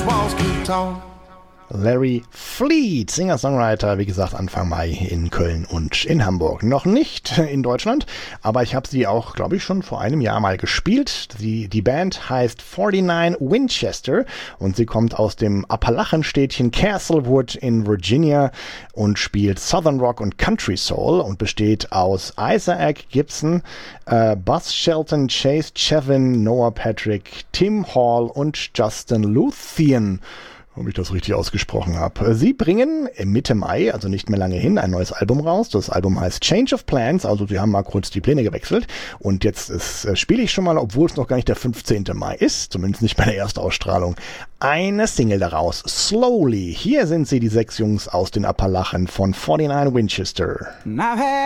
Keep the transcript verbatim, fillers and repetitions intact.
walls keep tall. Larry Fleet, Singer-Songwriter, wie gesagt, Anfang Mai in Köln und in Hamburg. Noch nicht in Deutschland, aber ich habe sie auch, glaube ich, schon vor einem Jahr mal gespielt. Die, die Band heißt neunundvierzig Winchester und sie kommt aus dem Appalachenstädtchen Castlewood in Virginia und spielt Southern Rock und Country Soul und besteht aus Isaac Gibson, äh, Buzz Shelton, Chase Chevin, Noah Patrick, Tim Hall und Justin Luthien. Ob ich das richtig ausgesprochen habe. Sie bringen Mitte Mai, also nicht mehr lange hin, ein neues Album raus. Das Album heißt Change of Plans, also sie haben mal kurz die Pläne gewechselt. Und jetzt ist, äh, spiele ich schon mal, obwohl es noch gar nicht der fünfzehnte Mai ist, zumindest nicht bei der Erstausstrahlung, eine Single daraus, Slowly. Hier sind sie, die sechs Jungs aus den Appalachen von neunundvierzig Winchester.